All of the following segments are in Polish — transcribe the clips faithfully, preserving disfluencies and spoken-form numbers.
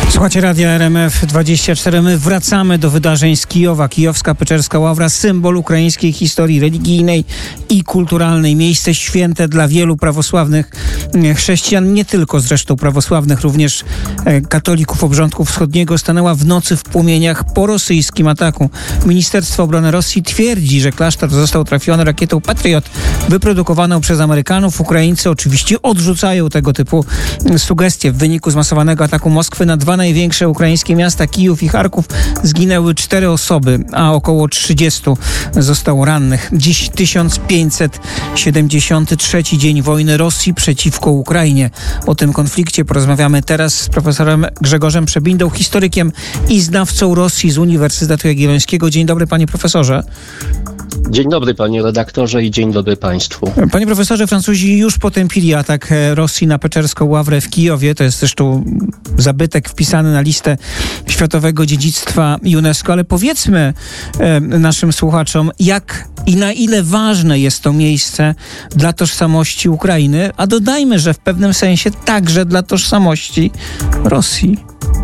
Słuchajcie Radia R M F dwadzieścia cztery. My wracamy do wydarzeń z Kijowa. Kijowska-Peczerska Ławra, symbol ukraińskiej historii religijnej i kulturalnej. Miejsce święte dla wielu prawosławnych chrześcijan, nie tylko zresztą prawosławnych, również katolików obrządku wschodniego, stanęła w nocy w płomieniach po rosyjskim ataku. Ministerstwo Obrony Rosji twierdzi, że klasztor został trafiony rakietą Patriot wyprodukowaną przez Amerykanów. Ukraińcy oczywiście odrzucają tego typu sugestie. W wyniku zmasowanego ataku Moskwy na dwa największe ukraińskie miasta, Kijów i Charków, zginęły cztery osoby, a około trzydziestu zostało rannych. Dziś tysiąc pięćset siedemdziesiąty trzeci dzień wojny Rosji przeciwko Ukrainie. O tym konflikcie porozmawiamy teraz z profesorem Grzegorzem Przebindą, historykiem i znawcą Rosji z Uniwersytetu Jagiellońskiego. Dzień dobry, panie profesorze. Dzień dobry, panie redaktorze, i dzień dobry państwu. Panie profesorze, Francuzi już potępili atak Rosji na Peczerską Ławrę w Kijowie. To jest zresztą zabytek wpisany na listę Światowego Dziedzictwa UNESCO. Ale powiedzmy e, naszym słuchaczom, jak i na ile ważne jest to miejsce dla tożsamości Ukrainy, a dodajmy, że w pewnym sensie także dla tożsamości Rosji.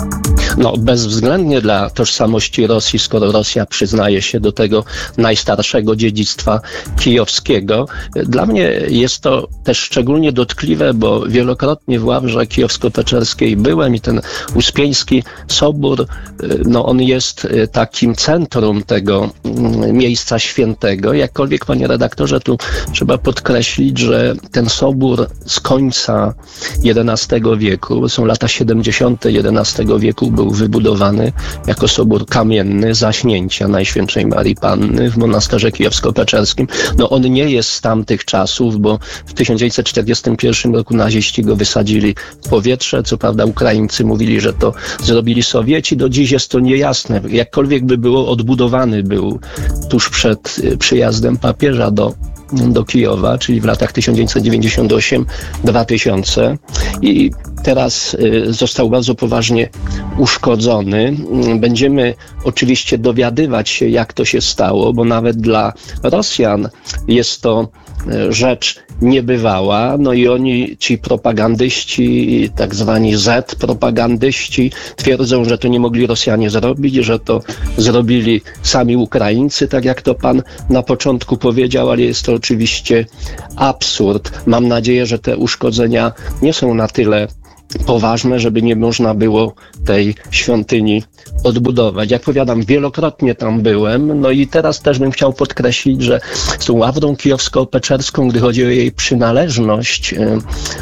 No, bezwzględnie dla tożsamości Rosji, skoro Rosja przyznaje się do tego najstarszego dziedzictwa kijowskiego. Dla mnie jest to też szczególnie dotkliwe, bo wielokrotnie w Ławrze Kijowsko-Peczerskiej byłem i ten Uspieński Sobór, no on jest takim centrum tego miejsca świętego. Jakkolwiek, panie redaktorze, tu trzeba podkreślić, że ten sobór z końca jedenastego wieku, są lata siedemdziesiąte jedenastego wieku, był wybudowany jako sobór kamienny Zaśnięcia Najświętszej Marii Panny w Monasterze Kijowsko-Peczerskim. No on nie jest z tamtych czasów, bo w tysiąc dziewięćset czterdziestym pierwszym roku naziści go wysadzili w powietrze. Co prawda Ukraińcy mówili, że to zrobili Sowieci. Do dziś jest to niejasne. Jakkolwiek by było, odbudowany był tuż przed przyjazdem papieża do do Kijowa, czyli w latach tysiąc dziewięćset dziewięćdziesiątym ósmym do dwa tysiącego, i teraz y, został bardzo poważnie uszkodzony. Będziemy oczywiście dowiadywać się, jak to się stało, bo nawet dla Rosjan jest to y, rzecz niebywała. No i oni, ci propagandyści, tak zwani Z-propagandyści, twierdzą, że to nie mogli Rosjanie zrobić, że to zrobili sami Ukraińcy, tak jak to pan na początku powiedział, ale jest to oczywiście absurd. Mam nadzieję, że te uszkodzenia nie są na tyle poważne, żeby nie można było tej świątyni odbudować. Jak powiadam, wielokrotnie tam byłem, no i teraz też bym chciał podkreślić, że z tą Ławrą Kijowsko-Peczerską, gdy chodzi o jej przynależność e,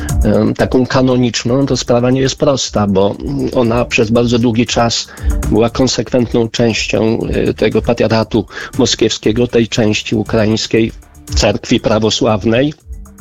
e, taką kanoniczną, to sprawa nie jest prosta, bo ona przez bardzo długi czas była konsekwentną częścią e, tego patriarchatu moskiewskiego, tej części ukraińskiej cerkwi prawosławnej.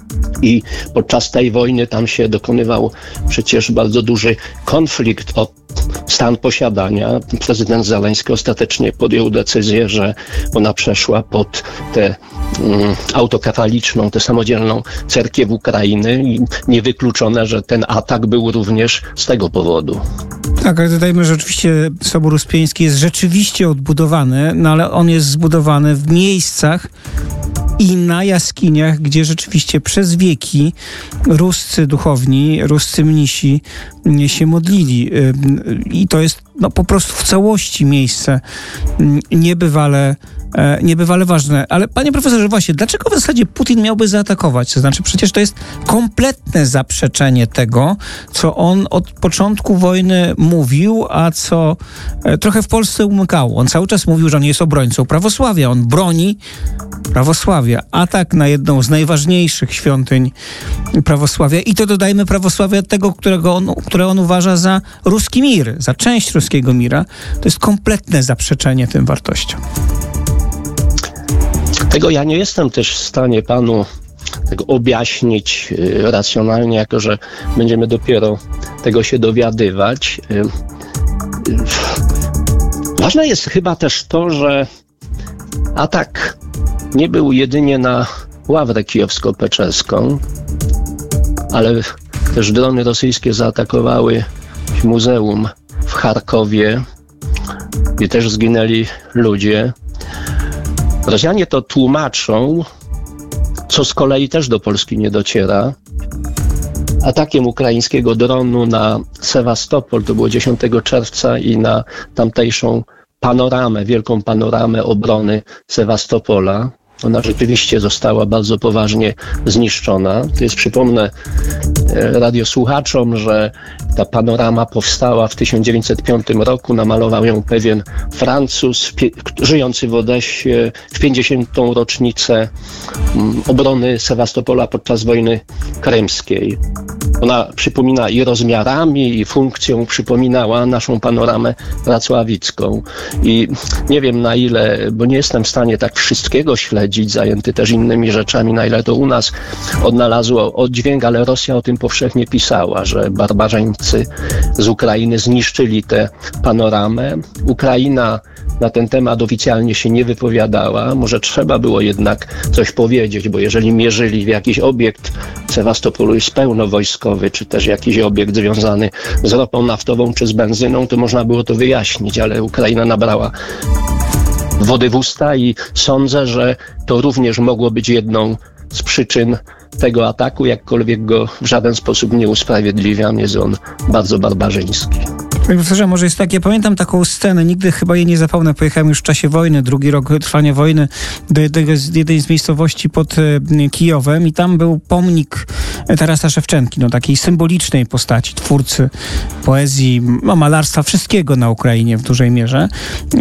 I podczas tej wojny tam się dokonywał przecież bardzo duży konflikt o stan posiadania. Prezydent Zeleński ostatecznie podjął decyzję, że ona przeszła pod tę um, autokefaliczną, tę samodzielną cerkiew Ukrainy, i niewykluczone, że ten atak był również z tego powodu. Tak, ale dodajmy, że oczywiście Sobór Uspieński jest rzeczywiście odbudowany, no ale on jest zbudowany w miejscach i na jaskiniach, gdzie rzeczywiście przez wieki ruscy duchowni, ruscy mnisi się modlili. I to jest no, po prostu w całości miejsce niebywale, niebywale ważne. Ale panie profesorze, właśnie, dlaczego w zasadzie Putin miałby zaatakować? To znaczy, przecież to jest kompletne zaprzeczenie tego, co on od początku wojny mówił, a co trochę w Polsce umykało. On cały czas mówił, że on jest obrońcą prawosławia. On broni prawosławia. Atak na jedną z najważniejszych świątyń prawosławia. I to dodajmy prawosławia tego, którego on, które on uważa za ruski mir, za część ruskiego mira. To jest kompletne zaprzeczenie tym wartościom. Tego ja nie jestem też w stanie panu tego objaśnić y, racjonalnie, jako że będziemy dopiero tego się dowiadywać. Y, y, ważne jest chyba też to, że atak nie był jedynie na Ławrę Kijowsko-Peczerską, ale też drony rosyjskie zaatakowały muzeum w Charkowie, gdzie też zginęli ludzie. Rosjanie to tłumaczą, co z kolei też do Polski nie dociera, atakiem ukraińskiego dronu na Sewastopol, to było dziesiątego czerwca, i na tamtejszą panoramę, wielką panoramę obrony Sewastopola. Ona rzeczywiście została bardzo poważnie zniszczona. To jest, przypomnę radiosłuchaczom, że ta panorama powstała w tysiąc dziewięćset piątym roku. Namalował ją pewien Francuz żyjący w Odessie w pięćdziesiątą rocznicę obrony Sewastopola podczas wojny krymskiej. Ona przypomina i rozmiarami, i funkcją przypominała naszą panoramę wrocławicką. I nie wiem, na ile, bo nie jestem w stanie tak wszystkiego śledzić, zajęty też innymi rzeczami, na ile to u nas odnalazło oddźwięk, ale Rosja o tym powszechnie pisała, że barbarzyńcy z Ukrainy zniszczyli tę panoramę. Ukraina na ten temat oficjalnie się nie wypowiadała. Może trzeba było jednak coś powiedzieć, bo jeżeli mierzyli w jakiś obiekt, w Sewastopolu jest pełno wojskowy, czy też jakiś obiekt związany z ropą naftową czy z benzyną, to można było to wyjaśnić, ale Ukraina nabrała wody w usta i sądzę, że to również mogło być jedną z przyczyn tego ataku, jakkolwiek go w żaden sposób nie usprawiedliwiam. Jest on bardzo barbarzyński. Panie profesorze, może jest tak, ja pamiętam taką scenę, nigdy chyba jej nie zapomnę, pojechałem już w czasie wojny, drugi rok trwania wojny, do jednego z, jednej z miejscowości pod e, Kijowem, i tam był pomnik Tarasa Szewczenki, no takiej symbolicznej postaci, twórcy poezji, no, malarstwa, wszystkiego na Ukrainie w dużej mierze.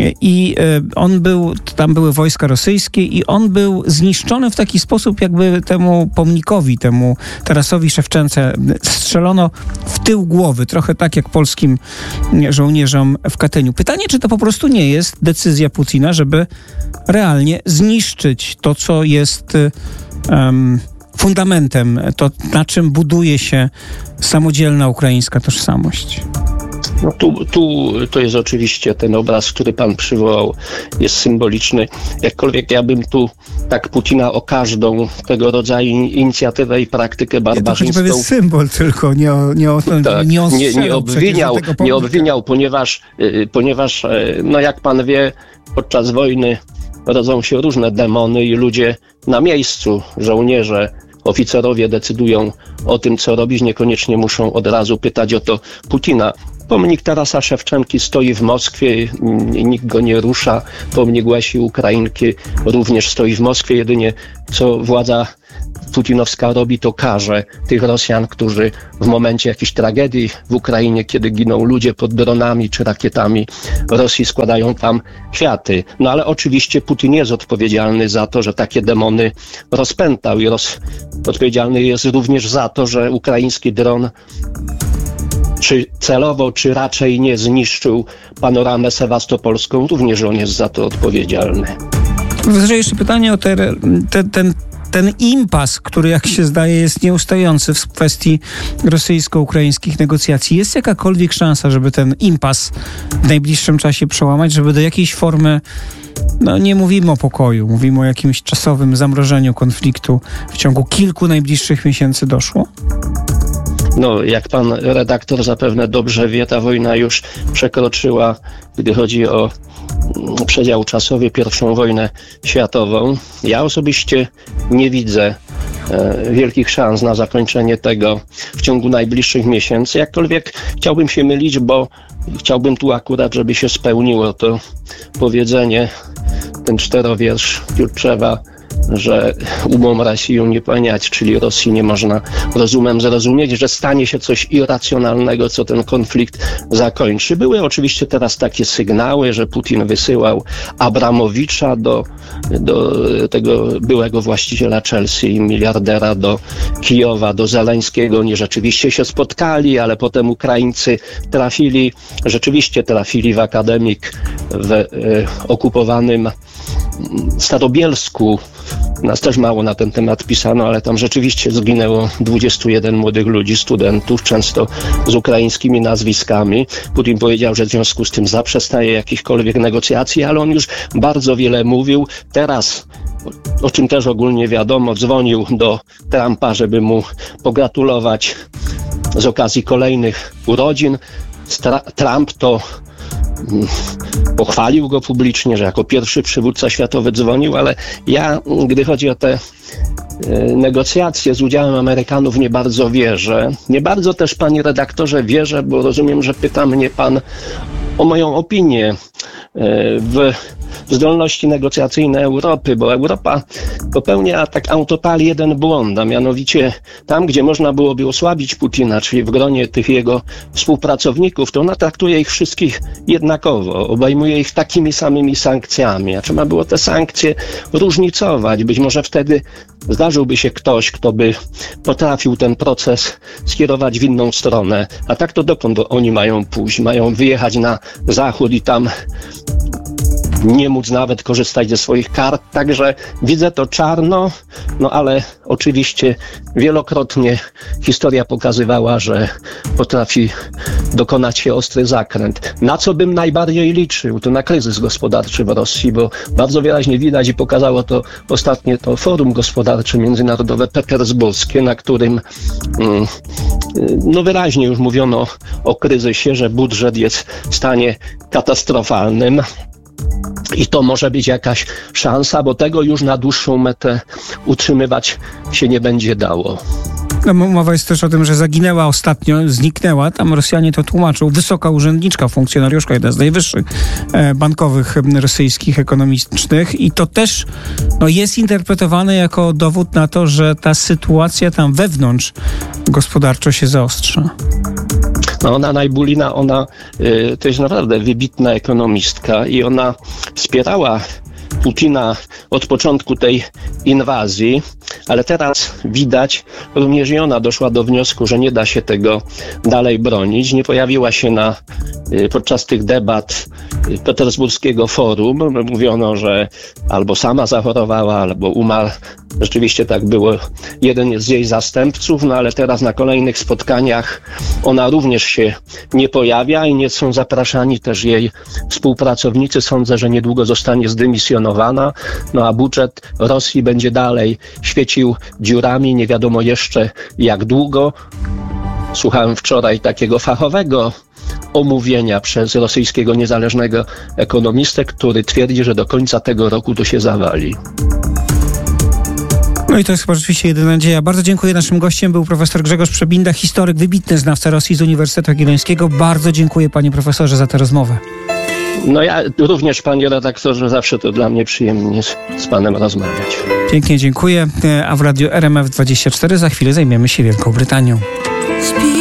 I e, on był, tam były wojska rosyjskie i on był zniszczony w taki sposób, jakby temu pomnikowi, temu Tarasowi Szewczence strzelono w tył głowy, trochę tak jak polskim żołnierzom w Katyniu. Pytanie, czy to po prostu nie jest decyzja Putina, żeby realnie zniszczyć to, co jest um, fundamentem, to, na czym buduje się samodzielna ukraińska tożsamość? No tu, tu to jest oczywiście ten obraz, który pan przywołał, jest symboliczny. Jakkolwiek ja bym tu tak Putina o każdą tego rodzaju inicjatywę i praktykę barbarzyńską... Ja to symbol tylko, nie, nie, tak, nie, nie, nie obwiniał, nie obwiniał, ponieważ, ponieważ, no jak pan wie, podczas wojny rodzą się różne demony i ludzie na miejscu, żołnierze, oficerowie decydują o tym, co robić, niekoniecznie muszą od razu pytać o to Putina. Pomnik Tarasa Szewczenki stoi w Moskwie, nikt go nie rusza. Pomnik Łesi Ukrainki również stoi w Moskwie. Jedynie co władza putinowska robi, to karze tych Rosjan, którzy w momencie jakiejś tragedii w Ukrainie, kiedy giną ludzie pod dronami czy rakietami Rosji, składają tam kwiaty. No ale oczywiście Putin jest odpowiedzialny za to, że takie demony rozpętał i roz... odpowiedzialny jest również za to, że ukraiński dron czy celowo, czy raczej nie zniszczył panoramę sewastopolską, również on jest za to odpowiedzialny. Profesorze, jeszcze pytanie o te, te, ten, ten impas, który, jak się zdaje, jest nieustający w kwestii rosyjsko-ukraińskich negocjacji. Jest jakakolwiek szansa, żeby ten impas w najbliższym czasie przełamać, żeby do jakiejś formy, no nie mówimy o pokoju, mówimy o jakimś czasowym zamrożeniu konfliktu w ciągu kilku najbliższych miesięcy doszło? No, jak pan redaktor zapewne dobrze wie, ta wojna już przekroczyła, gdy chodzi o przedział czasowy, pierwszą wojnę światową. Ja osobiście nie widzę e, wielkich szans na zakończenie tego w ciągu najbliższych miesięcy. Jakkolwiek chciałbym się mylić, bo chciałbym tu akurat, żeby się spełniło to powiedzenie, ten czterowiersz Piotczewa, że umom Rosji nie poniać, czyli Rosji nie można rozumem zrozumieć, że stanie się coś irracjonalnego, co ten konflikt zakończy. Były oczywiście teraz takie sygnały, że Putin wysyłał Abramowicza do, do tego byłego właściciela Chelsea, miliardera, do Kijowa, do Zeleńskiego. Oni rzeczywiście się spotkali, ale potem Ukraińcy trafili, rzeczywiście trafili w akademik w e, okupowanym Starobielsku. Nas też mało na ten temat pisano, ale tam rzeczywiście zginęło dwudziestu jeden młodych ludzi, studentów, często z ukraińskimi nazwiskami. Putin powiedział, że w związku z tym zaprzestaje jakichkolwiek negocjacji, ale on już bardzo wiele mówił. Teraz, o czym też ogólnie wiadomo, dzwonił do Trumpa, żeby mu pogratulować z okazji kolejnych urodzin. Trump to pochwalił go publicznie, że jako pierwszy przywódca światowy dzwonił, ale ja, gdy chodzi o te negocjacje z udziałem Amerykanów nie bardzo wierzę. Nie bardzo też, panie redaktorze, wierzę, bo rozumiem, że pyta mnie pan o moją opinię w zdolności negocjacyjne Europy, bo Europa popełnia tak autopali jeden błąd, a mianowicie tam, gdzie można byłoby osłabić Putina, czyli w gronie tych jego współpracowników, to ona traktuje ich wszystkich jednakowo, obejmuje ich takimi samymi sankcjami. A trzeba było te sankcje różnicować. Być może wtedy zdarzyłby się ktoś, kto by potrafił ten proces skierować w inną stronę. A tak to dokąd oni mają pójść? Mają wyjechać na zachód i tam nie móc nawet korzystać ze swoich kart. Także widzę to czarno, no ale oczywiście wielokrotnie historia pokazywała, że potrafi dokonać się ostry zakręt. Na co bym najbardziej liczył? To na kryzys gospodarczy w Rosji, bo bardzo wyraźnie widać i pokazało to ostatnie to forum gospodarcze międzynarodowe petersburskie, na którym mm, no wyraźnie już mówiono o kryzysie, że budżet jest w stanie katastrofalnym. I to może być jakaś szansa, bo tego już na dłuższą metę utrzymywać się nie będzie dało. No, mowa jest też o tym, że zaginęła ostatnio, zniknęła, tam Rosjanie to tłumaczą, wysoka urzędniczka, funkcjonariuszka, jedna z najwyższych e, bankowych rosyjskich, ekonomicznych i to też no, jest interpretowane jako dowód na to, że ta sytuacja tam wewnątrz gospodarczo się zaostrza. No ona, Najbulina, ona y, to jest naprawdę wybitna ekonomistka i ona wspierała Putina od początku tej inwazji, ale teraz widać, również i ona doszła do wniosku, że nie da się tego dalej bronić. Nie pojawiła się na, podczas tych debat petersburskiego forum. Mówiono, że albo sama zachorowała, albo umarł. Rzeczywiście tak było. Jeden z jej zastępców, no ale teraz na kolejnych spotkaniach ona również się nie pojawia i nie są zapraszani też jej współpracownicy. Sądzę, że niedługo zostanie zdymisjonowana, no a budżet Rosji będzie dalej świecił dziurami, nie wiadomo jeszcze jak długo. Słuchałem wczoraj takiego fachowego omówienia przez rosyjskiego niezależnego ekonomistę, który twierdzi, że do końca tego roku to się zawali. No i to jest chyba rzeczywiście jedyna nadzieja. Bardzo dziękuję. Naszym gościem był profesor Grzegorz Przebinda, historyk, wybitny znawca Rosji z Uniwersytetu Jagiellońskiego. Bardzo dziękuję, panie profesorze, za tę rozmowę. No ja również, panie redaktorze, zawsze to dla mnie przyjemnie z, z panem rozmawiać. Pięknie dziękuję. A w radiu R M F dwadzieścia cztery za chwilę zajmiemy się Wielką Brytanią.